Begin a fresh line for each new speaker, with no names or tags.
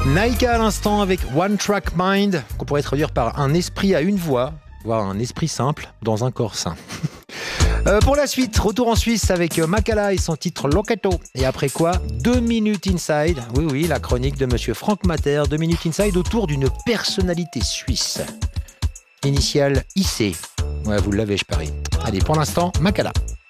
Naïka à l'instant avec One Track Mind, qu'on pourrait traduire par un esprit à une voix, voire un esprit simple dans un corps sain. Pour la suite, retour en Suisse avec Makala et son titre Loketo. Et après quoi, 2 minutes inside. Oui, la chronique de monsieur Franck Mater. 2 minutes inside autour d'une personnalité suisse. Initiale IC. Ouais, vous l'avez, je parie. Allez, pour l'instant, Makala.